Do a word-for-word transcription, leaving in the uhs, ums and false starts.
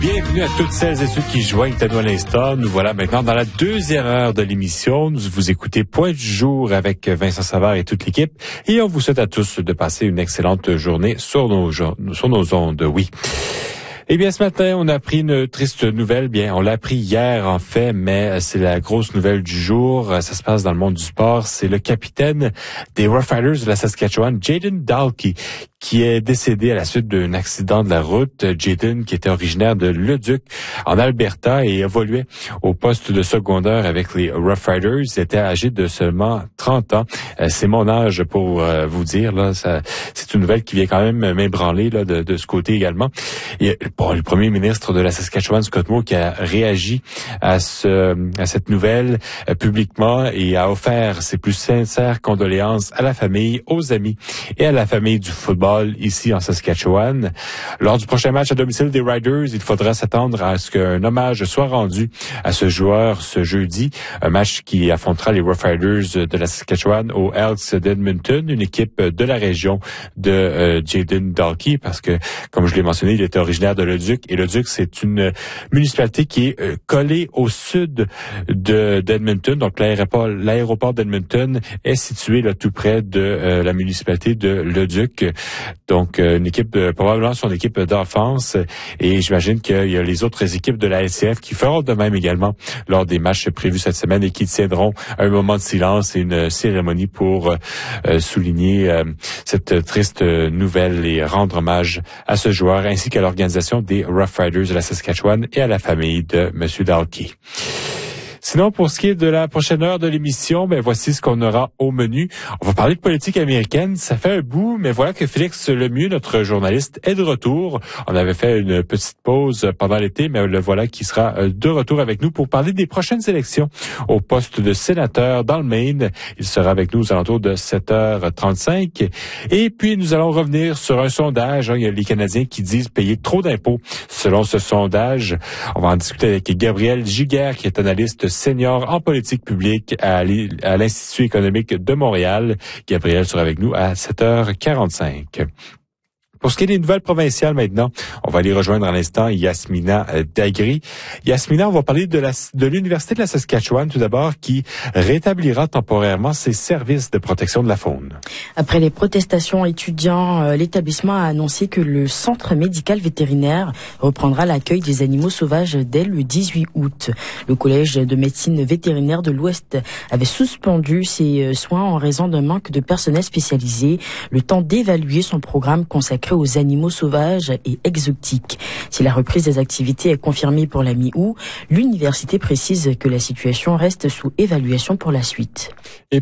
Bienvenue à toutes celles et ceux qui joignent à nous à l'instant. Nous voilà maintenant dans la deuxième heure de l'émission. Nous vous écoutez Point du jour avec Vincent Savard et toute l'équipe. Et on vous souhaite à tous de passer une excellente journée sur nos, sur nos ondes. Oui. Eh bien, ce matin, on a appris une triste nouvelle. Bien, on l'a appris hier, en fait, mais c'est la grosse nouvelle du jour. Ça se passe dans le monde du sport. C'est le capitaine des Rough Riders de la Saskatchewan, Jayden Dalkey, qui est décédé à la suite d'un accident de la route. Jayden, qui était originaire de Leduc, en Alberta, et évoluait au poste de secondaire avec les Rough Riders. Il était âgé de seulement trente ans. C'est mon âge pour vous dire. Là, ça, c'est une nouvelle qui vient quand même m'ébranler là, de, de ce côté également. Et, bon, le premier ministre de la Saskatchewan, Scott Moe, qui a réagi à, ce, à cette nouvelle euh, publiquement et a offert ses plus sincères condoléances à la famille, aux amis et à la famille du football ici en Saskatchewan. Lors du prochain match à domicile des Riders, il faudra s'attendre à ce qu'un hommage soit rendu à ce joueur ce jeudi. Un match qui affrontera les Rough Riders de la Saskatchewan aux Elks d'Edmonton, une équipe de la région de euh, Jayden Dalkey, parce que, comme je l'ai mentionné, il était originaire de Leduc, et Leduc, c'est une municipalité qui est euh, collée au sud de d'Edmonton. Donc, l'aéroport, l'aéroport d'Edmonton est situé là tout près de euh, la municipalité de Leduc. Donc, euh, une équipe, euh, probablement son équipe d'enfance, et j'imagine qu'il y a les autres équipes de la L C F qui feront de même également lors des matchs prévus cette semaine et qui tiendront un moment de silence et une cérémonie pour euh, souligner euh, cette triste nouvelle et rendre hommage à ce joueur ainsi qu'à l'organisation des Rough Riders de la Saskatchewan et à la famille de M. Dalkey. Sinon, pour ce qui est de la prochaine heure de l'émission, ben voici ce qu'on aura au menu. On va parler de politique américaine. Ça fait un bout, mais voilà que Félix Lemieux, notre journaliste, est de retour. On avait fait une petite pause pendant l'été, mais le voilà qui sera de retour avec nous pour parler des prochaines élections au poste de sénateur dans le Maine. Il sera avec nous aux alentours de sept heures trente-cinq. Et puis, nous allons revenir sur un sondage. Il y a les Canadiens qui disent payer trop d'impôts. Selon ce sondage, on va en discuter avec Gabriel Giguère, qui est analyste senior en politique publique à l'Institut économique de Montréal. Gabriel sera avec nous à sept heures quarante-cinq. Pour ce qui est des nouvelles provinciales maintenant, on va aller rejoindre à l'instant Yasmina Dagri. Yasmina, on va parler de la de l'Université de la Saskatchewan tout d'abord, qui rétablira temporairement ses services de protection de la faune. Après les protestations étudiants, l'établissement a annoncé que le centre médical vétérinaire reprendra l'accueil des animaux sauvages dès le dix-huit août. Le collège de médecine vétérinaire de l'Ouest avait suspendu ses soins en raison d'un manque de personnel spécialisé, le temps d'évaluer son programme consacré aux animaux sauvages et exotiques. Si la reprise des activités est confirmée pour la mi-août, l'université précise que la situation reste sous évaluation pour la suite. Et